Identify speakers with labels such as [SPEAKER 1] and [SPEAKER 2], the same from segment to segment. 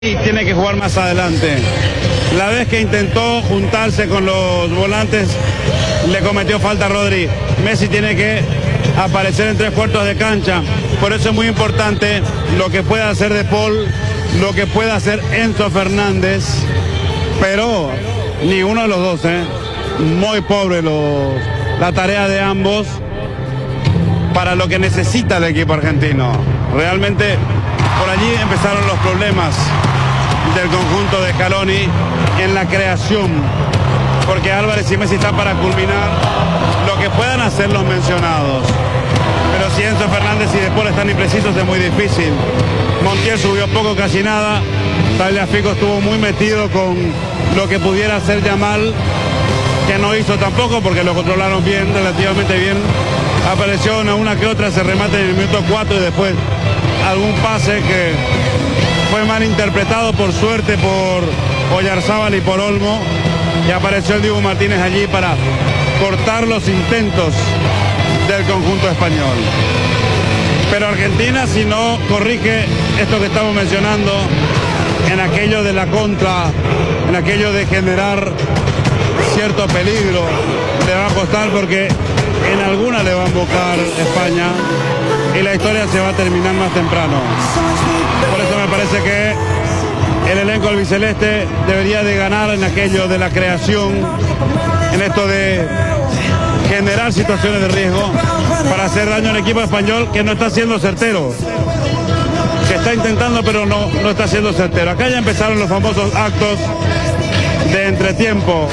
[SPEAKER 1] Y tiene que jugar más adelante. La vez que intentó juntarse con los volantes, le cometió falta a Rodri. Messi tiene que aparecer en 3/4 de cancha. Por eso es muy importante lo que pueda hacer De Paul, lo que pueda hacer Enzo Fernández. Pero ni uno de los dos, muy pobre la tarea de ambos para lo que necesita el equipo argentino. Realmente por allí empezaron los problemas del conjunto de Scaloni en la creación, porque Álvarez y Messi están para culminar lo que puedan hacer los mencionados, pero si Enzo Fernández y De Paul están imprecisos es muy difícil. Montiel subió poco, casi nada. Tagliafico estuvo muy metido con lo que pudiera hacer Yamal, que no hizo tampoco porque lo controlaron bien, relativamente bien. Apareció una que otra, se remate en el minuto 4 y después algún pase que fue mal interpretado, por suerte, por Oyarzábal y por Olmo, y apareció el Dibu Martínez allí para cortar los intentos del conjunto español. Pero Argentina, si no corrige esto que estamos mencionando, en aquello de la contra, en aquello de generar cierto peligro, le va a costar, porque en alguna le va a embocar España y la historia se va a terminar más temprano. Por eso me parece que el elenco albiceleste debería de ganar en aquello de la creación, en esto de generar situaciones de riesgo para hacer daño al equipo español, que no está siendo certero, que está intentando pero no está siendo certero. Acá ya empezaron los famosos actos de entretiempo.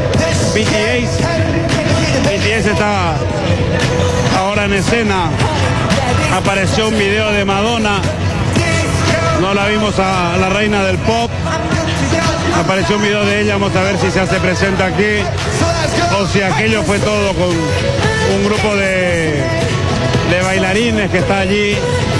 [SPEAKER 1] BTS está ahora en escena. Apareció un video de Madonna, no la vimos a la reina del pop. Apareció un video de ella, vamos a ver si se hace presente aquí o si aquello fue todo con un grupo de bailarines que está allí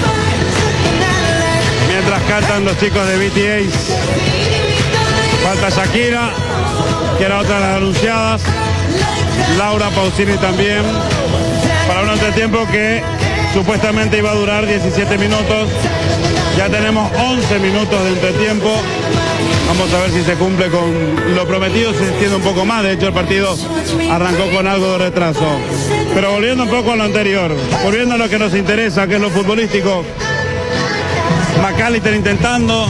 [SPEAKER 1] mientras cantan los chicos de BTS. Falta Shakira, que era otra de las anunciadas, Laura Pausini también, para un entretiempo que supuestamente iba a durar 17 minutos. Ya tenemos 11 minutos de entretiempo. Vamos a ver si se cumple con lo prometido, se extiende un poco más. De hecho, el partido arrancó con algo de retraso. Pero volviendo un poco a lo anterior, volviendo a lo que nos interesa, que es lo futbolístico, McAllister intentando.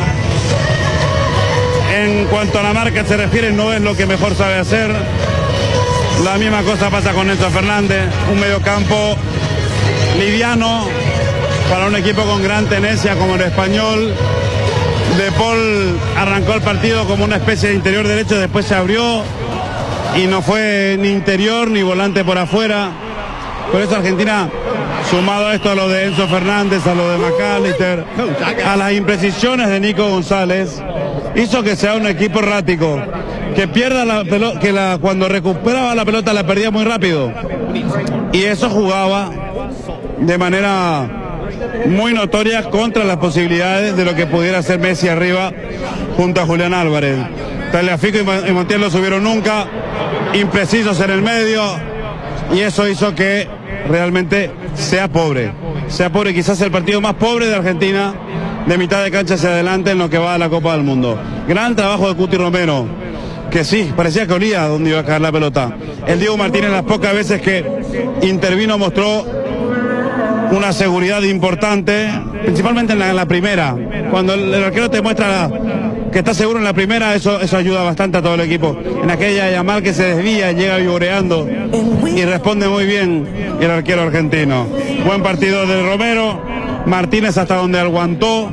[SPEAKER 1] En cuanto a la marca se refiere, no es lo que mejor sabe hacer. La misma cosa pasa con Enzo Fernández, un mediocampo liviano para un equipo con gran tenencia como el Español. De Paul arrancó el partido como una especie de interior derecho, después se abrió y no fue ni interior ni volante por afuera. Por eso Argentina, sumado a esto, a lo de Enzo Fernández, a lo de McAllister, a las imprecisiones de Nico González, hizo que sea un equipo errático, que pierda la pelota, que cuando recuperaba la pelota la perdía muy rápido, y eso jugaba de manera muy notoria contra las posibilidades de lo que pudiera hacer Messi arriba junto a Julián Álvarez. Tagliafico y Montiel no subieron nunca, imprecisos en el medio, y eso hizo que realmente sea pobre, quizás el partido más pobre de Argentina de mitad de cancha hacia adelante en lo que va a la Copa del Mundo. Gran trabajo de Cuti Romero, que sí, parecía que olía donde iba a caer la pelota. El Dibu Martínez, las pocas veces que intervino, mostró una seguridad importante, principalmente en la primera. Cuando el arquero te muestra que está seguro en la primera, eso ayuda bastante a todo el equipo. En aquella Yamal que se desvía, llega vivoreando y responde muy bien el arquero argentino. Buen partido de Romero. Martínez hasta donde aguantó,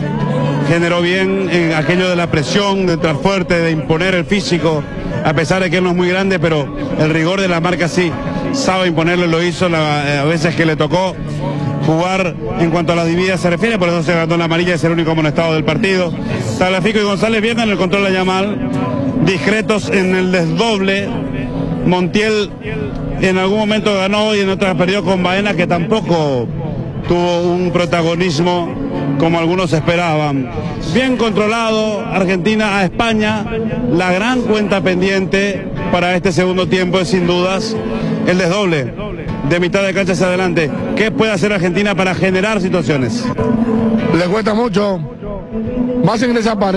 [SPEAKER 1] generó bien en aquello de la presión, de entrar fuerte, de imponer el físico, a pesar de que él no es muy grande, pero el rigor de la marca sí sabe imponerlo, lo hizo a veces que le tocó jugar en cuanto a las divididas se refiere, por eso se ganó la amarilla, es el único amonestado del partido. Tagliafico y González bien en el control de Yamal, discretos en el desdoble. Montiel en algún momento ganó y en otras perdió con Baena, que tampoco tuvo un protagonismo como algunos esperaban. Bien controlado Argentina a España. La gran cuenta pendiente para este segundo tiempo es sin dudas el desdoble de mitad de cancha hacia adelante. ¿Qué puede hacer Argentina para generar situaciones?
[SPEAKER 2] Le cuesta mucho, Vas a ingresar para